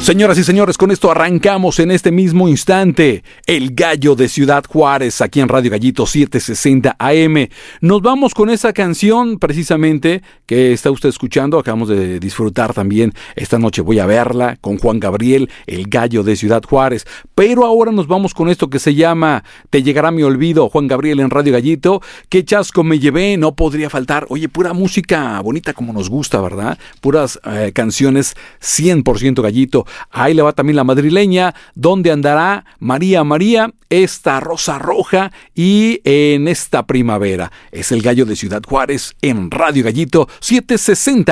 Señoras y señores, con esto arrancamos en este mismo instante El Gallo de Ciudad Juárez, aquí en Radio Gallito 760 AM. Nos vamos con esa canción precisamente que está usted escuchando. Acabamos de disfrutar también esta noche Voy a verla con Juan Gabriel, El Gallo de Ciudad Juárez. Pero ahora nos vamos con esto que se llama Te llegará mi olvido, Juan Gabriel en Radio Gallito. Qué chasco me llevé, no podría faltar. Oye, pura música bonita como nos gusta, ¿verdad? Puras canciones 100% Gallito. Ahí le va también la madrileña, ¿Dónde andará María María? Esta rosa roja y En esta primavera. Es El Gallo de Ciudad Juárez en Radio Gallito 760